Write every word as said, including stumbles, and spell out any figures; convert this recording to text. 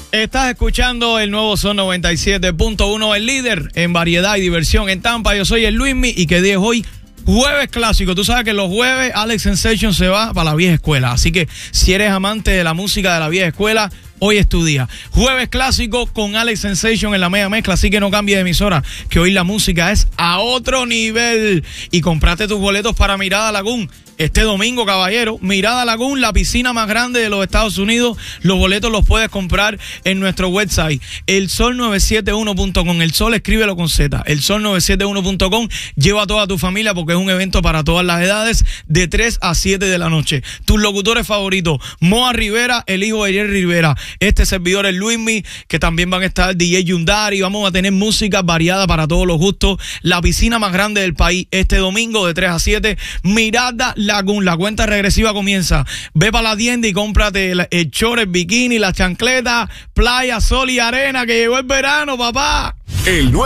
Estás escuchando el nuevo Sol noventa y siete punto uno, el líder en variedad y diversión en Tampa. Yo soy el Luismi y que día es hoy, jueves clásico. Tú sabes que los jueves Alex Sensation se va para la vieja escuela. Así que si eres amante de la música de la vieja escuela, hoy es tu día. Jueves clásico con Alex Sensation en la media mezcla. Así que no cambies de emisora, que hoy la música es a otro nivel. Y comprate tus boletos para Mirada Lagoon este domingo, caballero. Mirada Lagoon, la piscina más grande de los Estados Unidos. Los boletos los puedes comprar en nuestro website, el sol nueve siete uno punto com. El Sol, escríbelo con Z, el sol nueve siete uno punto com. Lleva a toda tu familia porque es un evento para todas las edades, de tres a siete de la noche. Tus locutores favoritos, Moa Rivera, el hijo de Jerry Rivera, este servidor, el Luismi, que también van a estar D J Yundari. Vamos a tener música variada para todos los gustos. La piscina más grande del país, este domingo de tres a siete. Mirada Lagoon, la cuenta regresiva comienza. Ve para la tienda y cómprate el, el short, el bikini, la chancleta, playa, sol y arena, que llegó el verano, papá. El